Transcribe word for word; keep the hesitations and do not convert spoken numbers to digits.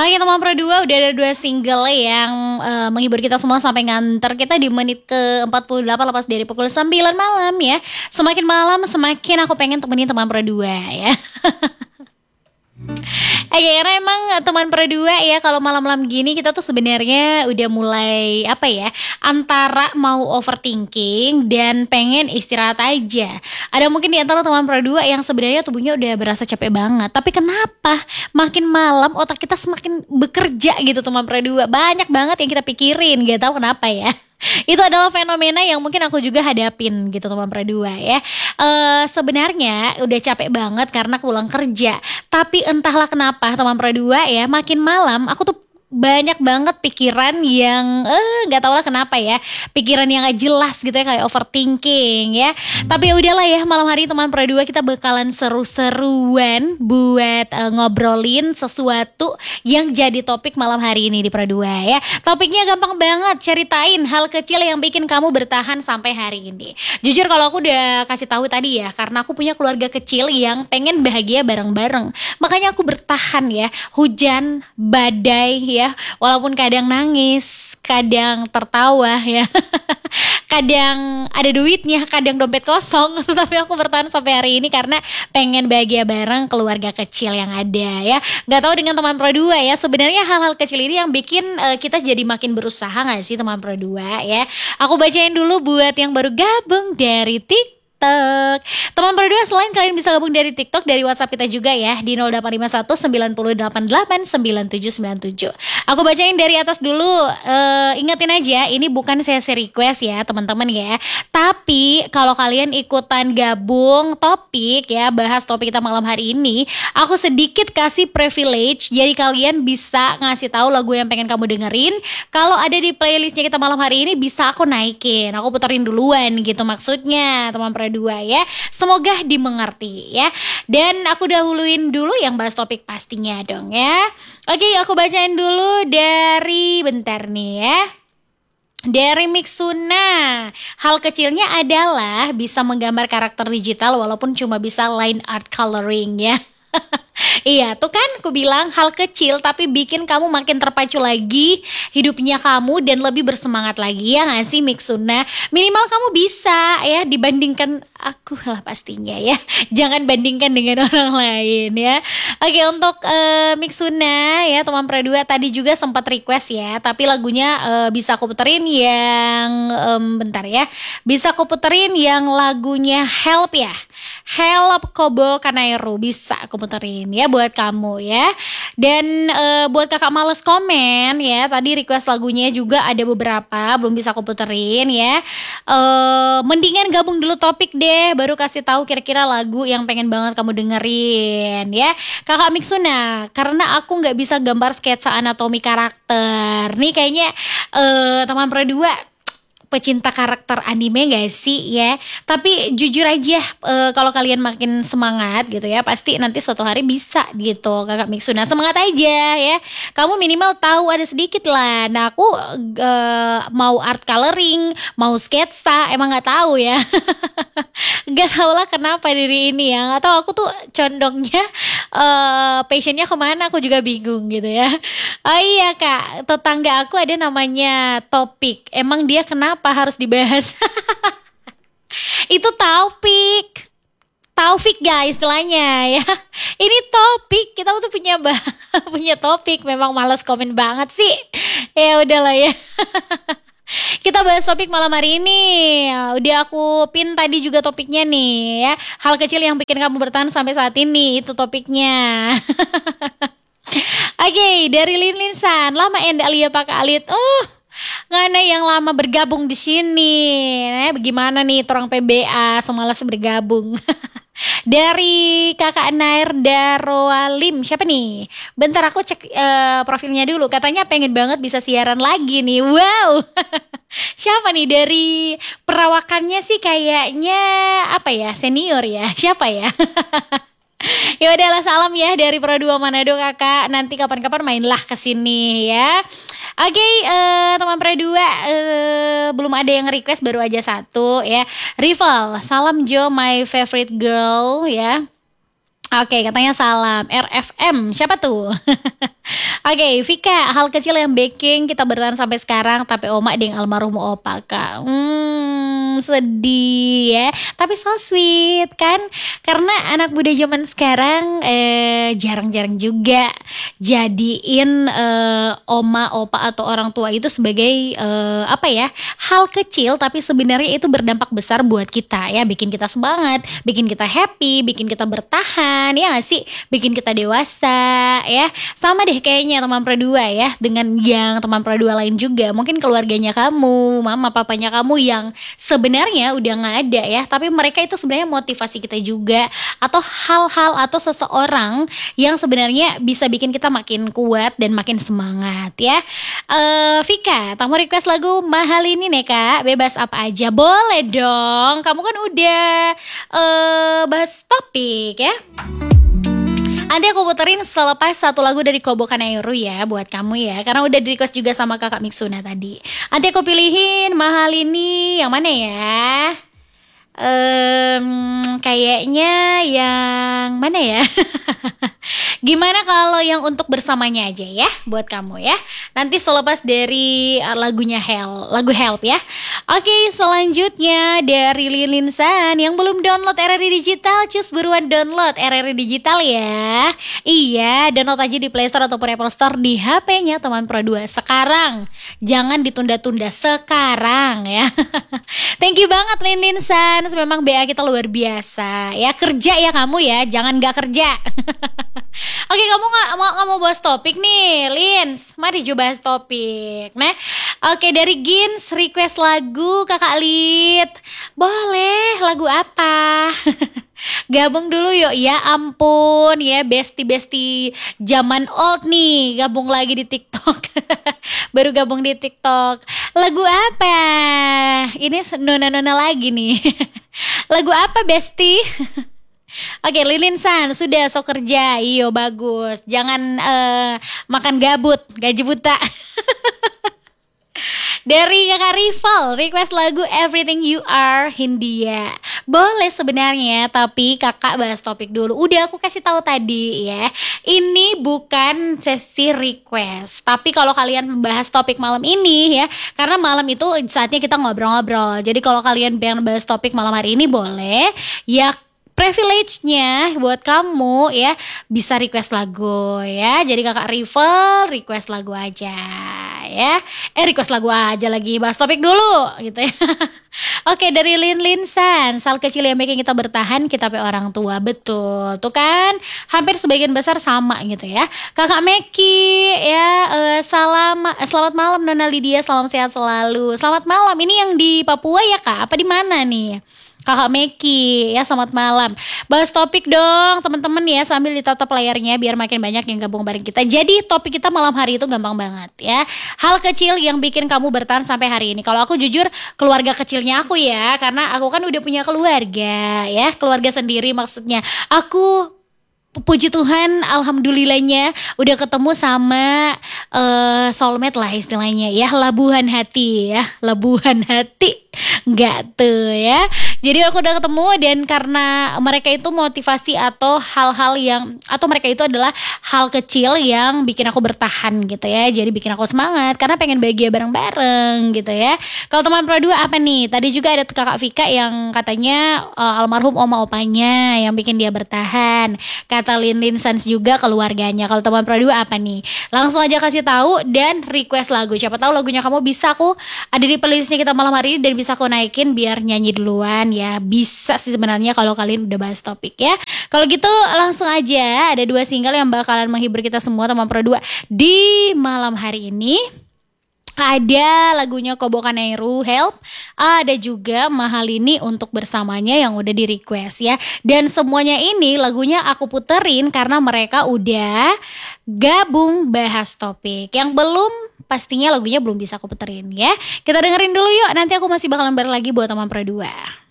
Oke teman Pro dua, udah ada dua single yang uh, menghibur kita semua sampai nganter kita di menit ke empat puluh delapan lepas dari pukul sembilan malam ya. Semakin malam semakin aku pengen temenin teman Pro dua ya. Oke, karena emang teman Pro dua ya, kalau malam-malam gini kita tuh sebenarnya udah mulai apa ya, antara mau overthinking dan pengen istirahat aja. Ada mungkin di antara teman Pro dua yang sebenarnya tubuhnya udah berasa capek banget, tapi kenapa makin malam otak kita semakin bekerja gitu teman Pro dua. Banyak banget yang kita pikirin, gak tahu kenapa ya. Itu adalah fenomena yang mungkin aku juga hadapin gitu teman Pro dua ya. Uh, sebenarnya udah capek banget karena pulang kerja, tapi entahlah kenapa teman Pro dua ya, makin malam aku tuh banyak banget pikiran yang eh nggak tahu lah kenapa ya, pikiran yang gak jelas gitu ya, kayak overthinking ya. Tapi ya udahlah ya, malam hari teman Pro dua kita bakalan seru-seruan buat uh, ngobrolin sesuatu yang jadi topik malam hari ini di Pro dua ya. Topiknya gampang banget, ceritain hal kecil yang bikin kamu bertahan sampai hari ini. Jujur kalau aku udah kasih tahu tadi ya, karena aku punya keluarga kecil yang pengen bahagia bareng-bareng, makanya aku bertahan ya, hujan, badai ya. Walaupun kadang nangis, kadang tertawa ya, kadang ada duitnya, kadang dompet kosong, tapi aku bertahan sampai hari ini karena pengen bahagia bareng keluarga kecil yang ada ya. Gak tahu dengan teman Pro dua ya, sebenarnya hal-hal kecil ini yang bikin uh, kita jadi makin berusaha gak sih teman Pro dua ya. Aku bacain dulu buat yang baru gabung dari TikTok. Teman Pro dua, selain kalian bisa gabung dari TikTok, dari WhatsApp kita juga ya di nol delapan lima satu sembilan nol delapan delapan sembilan tujuh sembilan tujuh. Aku bacain dari atas dulu. uh, Ingetin aja, ini bukan sesi request ya teman-teman ya. Tapi kalau kalian ikutan gabung topik ya, bahas topik kita malam hari ini, aku sedikit kasih privilege, jadi kalian bisa ngasih tahu lagu yang pengen kamu dengerin. Kalau ada di playlistnya kita malam hari ini, bisa aku naikin, aku puterin duluan gitu maksudnya teman Pro dua ya. Semoga dimengerti ya. Dan aku dahuluin dulu yang bahas topik pastinya dong ya. Oke, aku bacain dulu dari bentar nih ya. Dari Mixuna, hal kecilnya adalah bisa menggambar karakter digital walaupun cuma bisa line art coloring ya. Iya tuh kan, aku bilang hal kecil tapi bikin kamu makin terpacu lagi hidupnya kamu dan lebih bersemangat lagi ya gak sih Mixuna? Minimal kamu bisa ya, dibandingkan aku lah pastinya ya. Jangan bandingkan dengan orang lain ya. Oke, untuk uh, Mixuna ya teman Pro dua tadi juga sempat request ya, tapi lagunya uh, bisa aku puterin yang um, bentar ya. Bisa aku puterin yang lagunya Help ya. Help Kobo Kanairu bisa aku puterin ya buat kamu ya. Dan uh, buat kakak males komen ya, tadi request lagunya juga ada beberapa belum bisa aku puterin ya. Uh, mendingan gabung dulu topik deh, baru kasih tahu kira-kira lagu yang pengen banget kamu dengerin ya. Kakak Mixuna, karena aku nggak bisa gambar sketsa anatomi karakter nih, kayaknya uh, teman Pro dua pecinta karakter anime gak sih ya? Tapi jujur aja, e, kalau kalian makin semangat gitu ya, pasti nanti suatu hari bisa gitu kakak Mixuna. Semangat aja ya, kamu minimal tahu ada sedikit lah. Nah aku e, mau art coloring, mau sketsa, emang gak tahu ya. Gak tau lah kenapa diri ini ya, gak tahu aku tuh condongnya e, passionnya kemana, aku juga bingung gitu ya. Oh iya kak, tetangga aku ada namanya Topik, emang dia kenapa harus dibahas? Itu Taufik, Taufik guys istilahnya ya. Ini topik, kita tuh punya bah punya topik. Memang malas komen banget sih. Ya udahlah ya. Kita bahas topik malam hari ini. Udah aku pin tadi juga topiknya nih ya. Hal kecil yang bikin kamu bertahan sampai saat ini, itu topiknya. Oke, okay, dari Lin Linsan, lama enda Alia pakai alit. Uh, ngana yang lama bergabung di sini. Nah, bagaimana nih orang P B A semalas bergabung. Dari kakak Nair Daroalim, siapa nih? Bentar aku cek uh, profilnya dulu. Katanya pengen banget bisa siaran lagi nih. Wow. Siapa nih? Dari perawakannya sih kayaknya apa ya? Senior ya. Siapa ya? Ya udahlah, salam ya dari Pro dua Manado kakak. Nanti kapan-kapan mainlah ke sini ya. Oke, okay, uh, teman Pro dua uh, belum ada yang request, baru aja satu ya. Rival, salam Jo, my favorite girl ya. Oke, okay, katanya salam R F M. Siapa tuh? Oke, Vika, hal kecil yang baking kita bertahan sampai sekarang tapi oma deng almarhum opa kak. Hmm, sedih ya. Tapi so sweet kan? Karena anak muda zaman sekarang eh, jarang-jarang juga jadiin eh, oma, opa atau orang tua itu sebagai eh, apa ya? Hal kecil tapi sebenarnya itu berdampak besar buat kita ya, bikin kita semangat, bikin kita happy, bikin kita bertahan, ya gak sih? Bikin kita dewasa ya. Sama deh kayaknya teman perdua ya dengan yang teman perdua lain juga, mungkin keluarganya kamu, mama papanya kamu yang sebenarnya udah nggak ada ya, tapi mereka itu sebenarnya motivasi kita juga, atau hal-hal atau seseorang yang sebenarnya bisa bikin kita makin kuat dan makin semangat ya. Eh Vika, kamu request lagu mahal ini nih kak, bebas apa aja boleh dong, kamu kan udah eh bahas topik ya. Nanti aku puterin selepas satu lagu dari Kobo Kanairu ya buat kamu ya, karena udah di request juga sama kakak Miksuna tadi. Nanti aku pilihin mahal ini yang mana ya? Um, kayaknya yang mana ya? Gimana kalau yang untuk bersamanya aja ya buat kamu ya. Nanti selepas dari uh, lagunya Help, lagu Help ya. Oke, selanjutnya dari Lilin San yang belum download R R I Digital, cus buruan download R R I Digital ya. Iya, download aja di Play Store ataupun Apple Store di H P-nya teman Pro dua sekarang. Jangan ditunda-tunda, sekarang ya. Thank you banget Lilin San, memang B A kita luar biasa ya. Kerja ya kamu ya, jangan gak kerja. Oke, kamu nggak mau nggak mau bahas topik nih, Lins? Mari coba bahas topik. Nah, oke dari Gins request lagu Kakak Lid. Boleh, lagu apa? Gabung dulu yuk. Ya ampun ya, besti-besti zaman old nih, gabung lagi di TikTok. Baru gabung di TikTok. Lagu apa? Ini nona-nona lagi nih. Lagu apa, Besti? Oke, Lilin San, sudah so kerja. Iyo, bagus. Jangan uh, makan gabut, gaji buta. Dari kakak Rival, request lagu Everything You Are Hindia. Boleh sebenarnya, tapi kakak bahas topik dulu. Udah aku kasih tahu tadi ya. Ini bukan sesi request, tapi kalau kalian membahas topik malam ini ya, karena malam itu saatnya kita ngobrol-ngobrol. Jadi kalau kalian pengen bahas topik malam hari ini boleh. Ya privilege-nya buat kamu ya, bisa request lagu ya. Jadi kakak Rival request lagu aja ya. Eh request lagu aja lagi, bahas topik dulu gitu ya. Oke, dari Lin Lin San, hal kecil yang bikin kita bertahan kita pe orang tua. Betul tuh kan, hampir sebagian besar sama gitu ya. Kakak Meki ya, uh, salam uh, selamat malam Nona Lydia, salam sehat selalu. Selamat malam, ini yang di Papua ya kak, apa di mana nih Kakak Meki ya, selamat malam. Bahas topik dong teman-teman ya, sambil ditatap layarnya biar makin banyak yang gabung bareng kita. Jadi topik kita malam hari itu gampang banget ya. Hal kecil yang bikin kamu bertahan sampai hari ini. Kalau aku jujur keluarga kecilnya aku ya, karena aku kan udah punya keluarga ya, keluarga sendiri maksudnya. Aku puji Tuhan, alhamdulillahnya udah ketemu sama uh, soulmate lah istilahnya ya, labuhan hati ya, labuhan hati. Enggak tuh ya. Jadi aku udah ketemu, dan karena mereka itu motivasi atau hal-hal yang, atau mereka itu adalah hal kecil yang bikin aku bertahan gitu ya. Jadi bikin aku semangat karena pengen bahagia bareng-bareng gitu ya. Kalau teman Pro dua apa nih? Tadi juga ada kakak Vika yang katanya uh, almarhum oma opanya yang bikin dia bertahan. Kata Lin Lin Sans juga keluarganya. Kalau teman Pro dua apa nih? Langsung aja kasih tahu dan request lagu. Siapa tahu lagunya kamu bisa aku ada di playlistnya kita malam hari ini dan bisa aku naikin biar nyanyi duluan ya. Bisa sih sebenarnya kalau kalian udah bahas topik ya. Kalau gitu langsung aja, ada dua single yang bakalan menghibur kita semua teman Pro dua di malam hari ini. Ada lagunya Kobo Kanairu Help, ada juga Mahal Ini untuk bersamanya yang udah di request ya. Dan semuanya ini lagunya aku puterin karena mereka udah gabung bahas topik. Yang belum pastinya lagunya belum bisa aku puterin ya. Kita dengerin dulu yuk, nanti aku masih bakalan bareng lagi buat teman Pro dua.